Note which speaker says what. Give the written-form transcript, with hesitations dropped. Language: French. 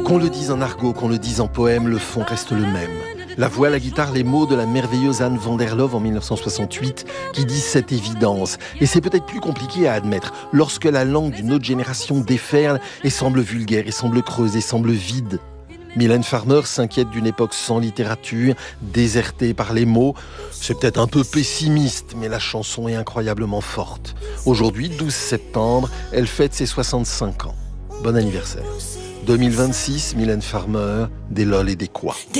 Speaker 1: Qu'on le dise en argot, qu'on le dise en poème, le fond reste le même. La voix, la guitare, les mots de la merveilleuse Anne van der Loof en 1968 qui disent cette évidence. Et c'est peut-être plus compliqué à admettre lorsque la langue d'une autre génération déferle et semble vulgaire, et semble creuse, et semble vide. Mylène Farmer s'inquiète d'une époque sans littérature, désertée par les mots. C'est peut-être un peu pessimiste, mais la chanson est incroyablement forte. Aujourd'hui, 12 septembre, elle fête ses 65 ans. Bon anniversaire. 2026, Mylène Farmer, des lol et des quoi.